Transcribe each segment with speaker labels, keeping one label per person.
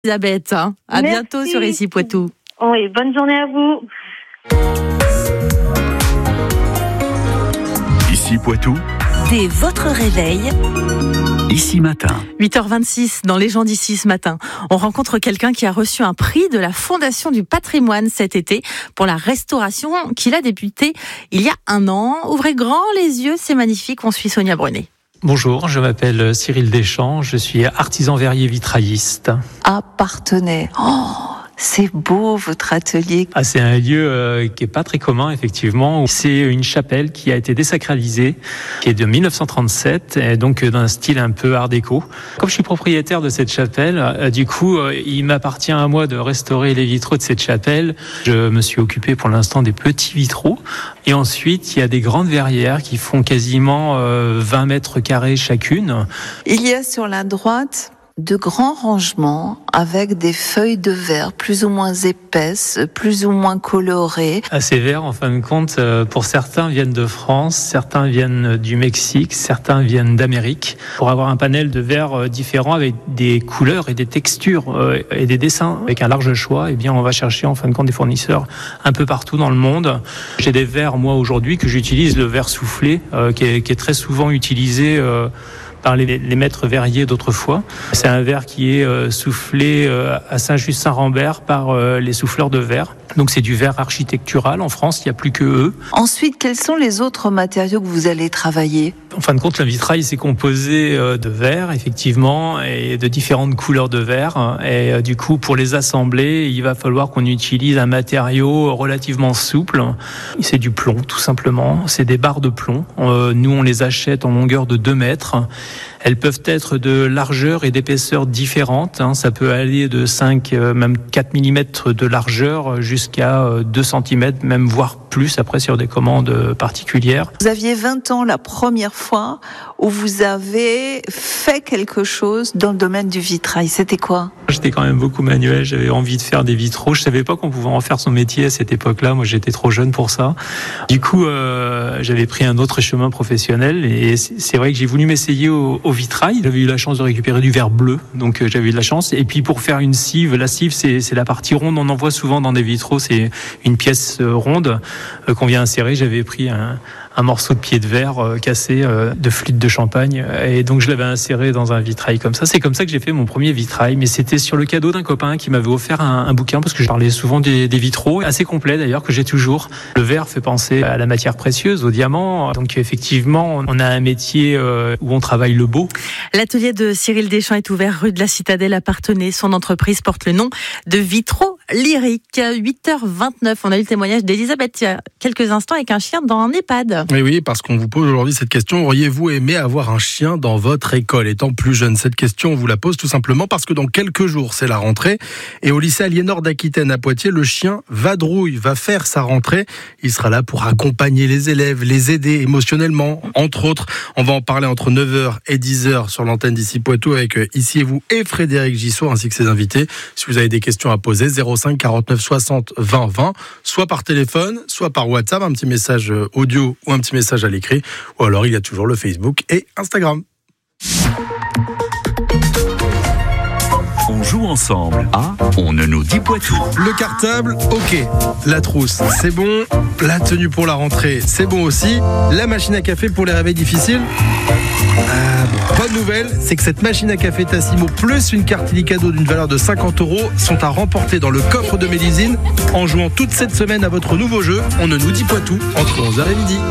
Speaker 1: Elisabeth, à
Speaker 2: Merci.
Speaker 1: bientôt sur Ici Poitou.
Speaker 2: Oui, bonne journée à vous.
Speaker 3: Ici Poitou,
Speaker 4: Dès votre réveil,
Speaker 3: Ici Matin.
Speaker 1: 8h26 dans Les gens d'ici ce matin. On rencontre quelqu'un qui a reçu un prix de la Fondation du patrimoine cet été pour la restauration qu'il a débutée il y a 1 an. Ouvrez grand les yeux, c'est magnifique. On suit Sonia Brunet.
Speaker 5: Bonjour, je m'appelle Cyril Deschamps, je suis artisan verrier vitrailliste.
Speaker 6: Appartenait. Oh, c'est beau votre atelier.
Speaker 5: C'est un lieu qui est pas très commun effectivement. C'est une chapelle qui a été désacralisée, qui est de 1937, et donc d'un style un peu art déco. Comme je suis propriétaire de cette chapelle, du coup, il m'appartient à moi de restaurer les vitraux de cette chapelle. Je me suis occupé pour l'instant des petits vitraux. Et ensuite, il y a des grandes verrières qui font quasiment 20 mètres carrés chacune.
Speaker 6: Il y a sur la droite de grands rangements avec des feuilles de verre plus ou moins épaisses, plus ou moins colorées.
Speaker 5: Ces verres, en fin de compte, pour certains viennent de France, certains viennent du Mexique, certains viennent d'Amérique. Pour avoir un panel de verres différents avec des couleurs et des textures et des dessins avec un large choix, eh bien, on va chercher en fin de compte des fournisseurs un peu partout dans le monde. J'ai des verres, moi, aujourd'hui, que j'utilise, le verre soufflé, qui est très souvent utilisé par les maîtres verriers d'autrefois. C'est un verre qui est soufflé à Saint-Just-Saint-Rambert par les souffleurs de verre. Donc c'est du verre architectural. En France, il n'y a plus que eux.
Speaker 6: Ensuite, quels sont les autres matériaux que vous allez travailler ?
Speaker 5: En fin de compte, le vitrail, c'est composé de verre, effectivement, et de différentes couleurs de verre. Et du coup, pour les assembler, il va falloir qu'on utilise un matériau relativement souple. C'est du plomb, tout simplement. C'est des barres de plomb. Nous, on les achète en longueur de 2 mètres. Elles peuvent être de largeur et d'épaisseur différentes. Ça peut aller de 5, même 4 mm de largeur jusqu'à 2 cm, même voire plus après sur des commandes particulières.
Speaker 6: Vous aviez 20 ans la première fois où vous avez fait quelque chose dans le domaine du vitrail. C'était quoi ?
Speaker 5: J'étais quand même beaucoup manuel, j'avais envie de faire des vitraux. Je savais pas qu'on pouvait en faire son métier à cette époque-là. Moi, j'étais trop jeune pour ça. Du coup, j'avais pris un autre chemin professionnel et c'est vrai que j'ai voulu m'essayer au vitrail. J'avais eu la chance de récupérer du verre bleu, donc j'avais eu de la chance. Et puis pour faire une cive, la cive, c'est la partie ronde. On en voit souvent dans des vitraux, c'est une pièce ronde qu'on vient insérer. J'avais pris un morceau de pied de verre cassé de flûte de champagne et donc je l'avais inséré dans un vitrail comme ça. C'est comme ça que j'ai fait mon premier vitrail, mais c'était sur le cadeau d'un copain qui m'avait offert un bouquin parce que je parlais souvent des vitraux, assez complet d'ailleurs, que j'ai toujours. Le verre fait penser à la matière précieuse, au diamant, donc effectivement on a un métier où on travaille le beau.
Speaker 1: L'atelier de Cyril Deschamps est ouvert rue de la Citadelle à Parthenay. Son entreprise porte le nom de Vitraux Lyriques. 8h29, on a eu le témoignage d'Elisabeth il y a quelques instants avec un chien dans un EHPAD.
Speaker 7: Oui, parce qu'on vous pose aujourd'hui cette question. Auriez-vous aimé avoir un chien dans votre école étant plus jeune ? Cette question, on vous la pose tout simplement parce que dans quelques jours, c'est la rentrée. Et au lycée Aliénor d'Aquitaine à Poitiers, le chien Vadrouille va faire sa rentrée. Il sera là pour accompagner les élèves, les aider émotionnellement, entre autres. On va en parler entre 9h et 10h sur l'antenne d'Ici Poitou avec Ici et vous et Frédéric Gissot ainsi que ses invités. Si vous avez des questions à poser, 05 49 60 20 20, soit par téléphone, soit par WhatsApp, un petit message audio ou un petit message à l'écrit, ou alors il y a toujours le Facebook et Instagram.
Speaker 3: On joue ensemble à On ne nous dit Poitou.
Speaker 7: Le cartable, ok. La trousse, c'est bon. La tenue pour la rentrée, c'est bon aussi. La machine à café pour les réveils difficiles. Bonne nouvelle, c'est que cette machine à café Tassimo plus une carte cadeau d'une valeur de 50 € sont à remporter dans le coffre de Mélusine en jouant toute cette semaine à votre nouveau jeu On ne nous dit Poitou entre 11h et midi.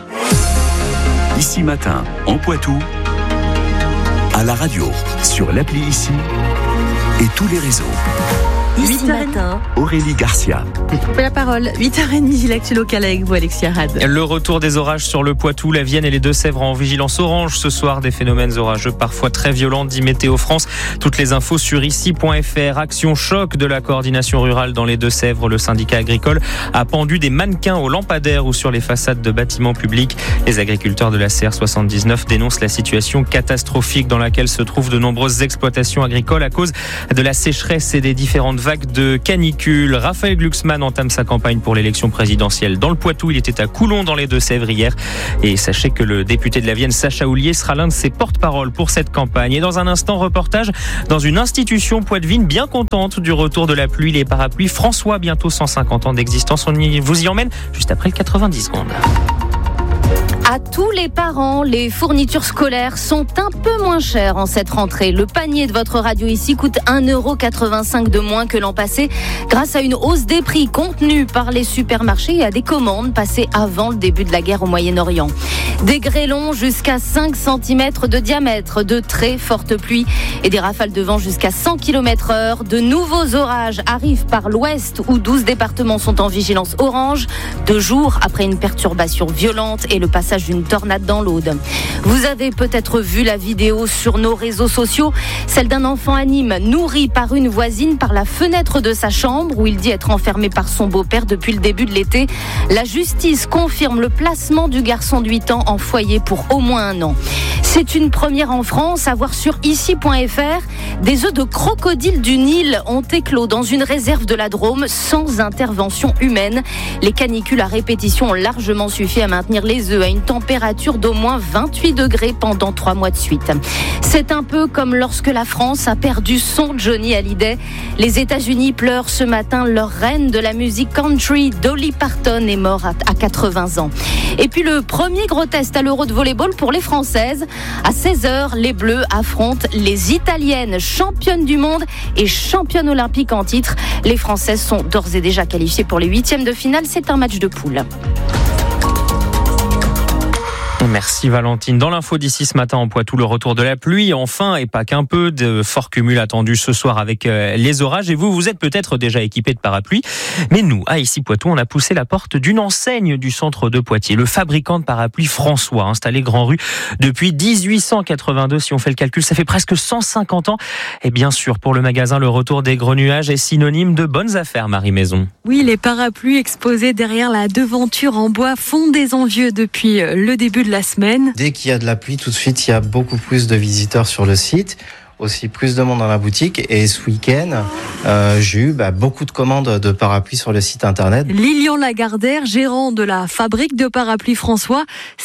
Speaker 3: Ici Matin, en Poitou, à la radio, sur l'appli Ici et tous les réseaux.
Speaker 4: Ici Matin,
Speaker 3: Aurélie Garcia.
Speaker 1: La parole, 8h30, l'actu locale avec vous, Alexis Arad.
Speaker 8: Le retour des orages sur le Poitou, la Vienne et les Deux-Sèvres en vigilance orange ce soir. Des phénomènes orageux parfois très violents, dit Météo France. Toutes les infos sur ici.fr. Action choc de la coordination rurale dans les Deux-Sèvres. Le syndicat agricole a pendu des mannequins aux lampadaires ou sur les façades de bâtiments publics. Les agriculteurs de la CR79 dénoncent la situation catastrophique dans laquelle se trouvent de nombreuses exploitations agricoles à cause de la sécheresse et des différentes vagues vague de canicule. Raphaël Glucksmann entame sa campagne pour l'élection présidentielle dans le Poitou. Il était à Coulon dans les Deux-Sèvres hier. Et sachez que le député de la Vienne, Sacha Houlier, sera l'un de ses porte-parole pour cette campagne. Et dans un instant, reportage dans une institution poitevine bien contente du retour de la pluie. Les parapluies François, bientôt 150 ans d'existence. Vous y emmène juste après le 90 secondes.
Speaker 9: À tous les parents, les fournitures scolaires sont un peu moins chères en cette rentrée. Le panier de votre radio ici coûte 1,85 € de moins que l'an passé grâce à une hausse des prix contenue par les supermarchés et à des commandes passées avant le début de la guerre au Moyen-Orient. Des grêlons jusqu'à 5 cm de diamètre, de très fortes pluies et des rafales de vent jusqu'à 100 km/h. De nouveaux orages arrivent par l'ouest où 12 départements sont en vigilance orange, 2 jours après une perturbation violente et le passage d'une tornade dans l'Aude. Vous avez peut-être vu la vidéo sur nos réseaux sociaux, celle d'un enfant à Nîmes nourri par une voisine par la fenêtre de sa chambre où il dit être enfermé par son beau-père depuis le début de l'été. La justice confirme le placement du garçon de 8 ans en foyer pour au moins 1 an. C'est une première en France à voir sur ici.fr. Des œufs de crocodile du Nil ont éclos dans une réserve de la Drôme sans intervention humaine. Les canicules à répétition ont largement suffi à maintenir les œufs à une température d'au moins 28 degrés pendant 3 mois de suite. C'est un peu comme lorsque la France a perdu son Johnny Hallyday. Les États-Unis pleurent ce matin leur reine de la musique country, Dolly Parton, est morte à 80 ans. Et puis le premier gros test à l'Euro de volleyball pour les Françaises. À 16h, les Bleus affrontent les Italiennes, championnes du monde et championnes olympiques en titre. Les Françaises sont d'ores et déjà qualifiées pour les 8e de finale. C'est un match de poule.
Speaker 8: Merci Valentine. Dans l'info d'ici ce matin en Poitou, le retour de la pluie, enfin, et pas qu'un peu, de forts cumuls attendus ce soir avec les orages. Et vous êtes peut-être déjà équipés de parapluies. Mais nous, à ici Poitou, on a poussé la porte d'une enseigne du centre de Poitiers, le fabricant de parapluies François, installé Grand Rue depuis 1882. Si on fait le calcul, ça fait presque 150 ans. Et bien sûr, pour le magasin, le retour des gros nuages est synonyme de bonnes affaires, Marie Maison.
Speaker 10: Oui, les parapluies exposés derrière la devanture en bois font des envieux depuis le début de la semaine.
Speaker 11: Dès qu'il y a de la pluie, tout de suite, il y a beaucoup plus de visiteurs sur le site. Aussi plus de monde dans la boutique. Et ce week-end, j'ai eu beaucoup de commandes de parapluies sur le site internet.
Speaker 10: Lilian Lagardère, gérant de la fabrique de parapluies François,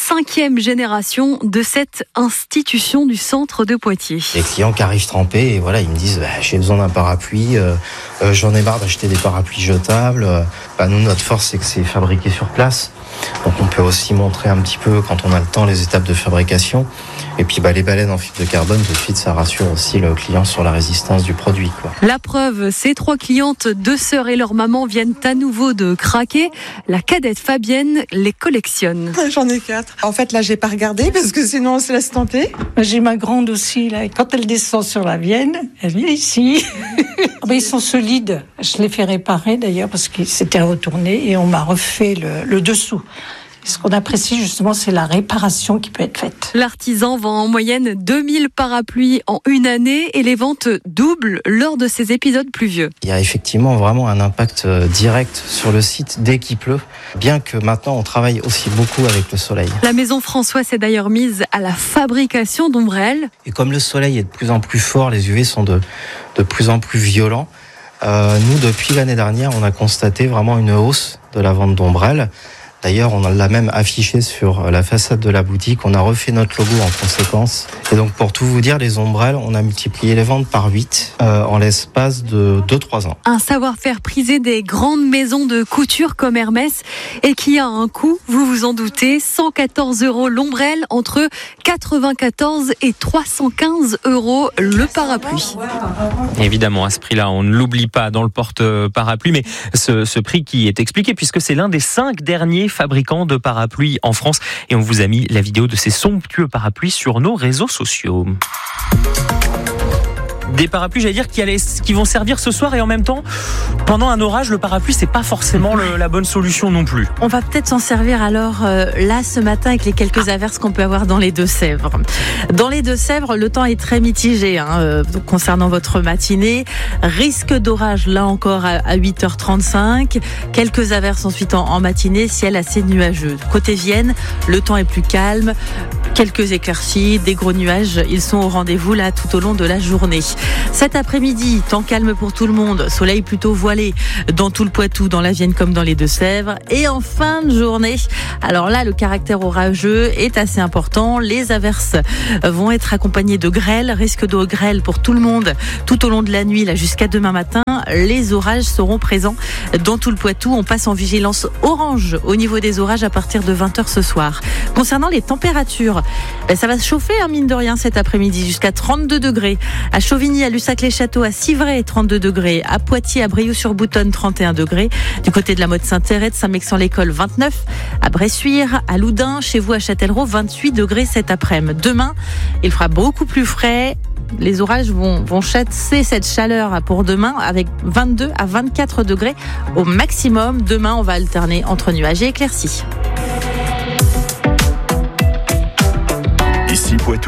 Speaker 10: 5e génération de cette institution du centre de Poitiers.
Speaker 11: Les clients qui arrivent trempés et voilà, ils me disent j'ai besoin d'un parapluie, j'en ai marre d'acheter des parapluies jetables. Nous, notre force, c'est que c'est fabriqué sur place. Donc on peut aussi montrer un petit peu, quand on a le temps, les étapes de fabrication. Et puis les baleines en fibre de carbone, tout de suite, ça rassure aussi le client sur la résistance du produit, quoi.
Speaker 10: La preuve, ces 3 clientes, 2 sœurs et leur maman, viennent à nouveau de craquer. La cadette Fabienne les collectionne.
Speaker 12: J'en ai 4. En fait, là, j'ai pas regardé parce que sinon on se laisse tenter.
Speaker 13: J'ai ma grande aussi, là. Quand elle descend sur la Vienne, elle vient ici. Ils sont solides. Je les fais réparer d'ailleurs parce qu'ils s'étaient retournés et on m'a refait le dessous. Ce qu'on apprécie justement, c'est la réparation qui peut être faite.
Speaker 10: L'artisan vend en moyenne 2000 parapluies en une année et les ventes doublent lors de ces épisodes pluvieux.
Speaker 11: Il y a effectivement vraiment un impact direct sur le site dès qu'il pleut, bien que maintenant on travaille aussi beaucoup avec le soleil.
Speaker 10: La maison François s'est d'ailleurs mise à la fabrication d'ombrelles.
Speaker 11: Et comme le soleil est de plus en plus fort, les UV sont de plus en plus violents. Nous, depuis l'année dernière, on a constaté vraiment une hausse de la vente d'ombrelles. D'ailleurs, on l'a même affiché sur la façade de la boutique. On a refait notre logo en conséquence. Et donc, pour tout vous dire, les ombrelles, on a multiplié les ventes par 8 en l'espace de 2-3 ans.
Speaker 10: Un savoir-faire prisé des grandes maisons de couture comme Hermès et qui a un coût, vous vous en doutez, 114 € l'ombrelle, entre 94 et 315 € le parapluie.
Speaker 8: Évidemment, à ce prix-là, on ne l'oublie pas dans le porte-parapluie, mais ce prix qui est expliqué puisque c'est l'un des 5 derniers fabricants de parapluies en France. Et on vous a mis la vidéo de ces somptueux parapluies sur nos réseaux sociaux. Des parapluies, j'allais dire, qui vont servir ce soir et en même temps, pendant un orage, le parapluie, c'est pas forcément la bonne solution non plus.
Speaker 1: On va peut-être s'en servir alors là ce matin avec les quelques averses qu'on peut avoir dans les Deux-Sèvres. Dans les Deux-Sèvres, le temps est très mitigé concernant votre matinée. Risque d'orage là encore à 8h35. Quelques averses ensuite en matinée, ciel assez nuageux. Côté Vienne, le temps est plus calme. Quelques éclaircies, des gros nuages, ils sont au rendez-vous là tout au long de la journée. Cet après-midi, temps calme pour tout le monde, soleil plutôt voilé dans tout le Poitou, dans la Vienne comme dans les Deux-Sèvres. Et en fin de journée, alors là, le caractère orageux est assez important. Les averses vont être accompagnées de grêle, risque de grêle pour tout le monde tout au long de la nuit là jusqu'à demain matin. Les orages seront présents dans tout le Poitou. On passe en vigilance orange au niveau des orages à partir de 20h ce soir. Concernant les températures, ça va se chauffer, mine de rien, cet après-midi, jusqu'à 32 degrés. À Chauvigny, à Lussac-les-Châteaux, à Civray, 32 degrés. À Poitiers, à Brioude-sur-Boutonne, 31 degrés. Du côté de la Motte-Saint-Thérèse, de Saint-Mexan-l'École, 29. À Bressuire, à Loudun, chez vous à Châtellerault, 28 degrés cet après-midi. Demain, il fera beaucoup plus frais. Les orages vont chasser cette chaleur pour demain avec 22 à 24 degrés au maximum. Demain, on va alterner entre nuages et éclaircies.
Speaker 3: Ici Poitou.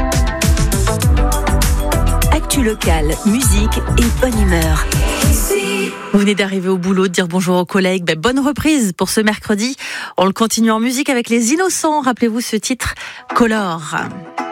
Speaker 4: Actu locale, musique et bonne humeur.
Speaker 1: Vous venez d'arriver au boulot, de dire bonjour aux collègues. Bonne reprise pour ce mercredi. On le continue en musique avec Les Innocents. Rappelez-vous ce titre, Color.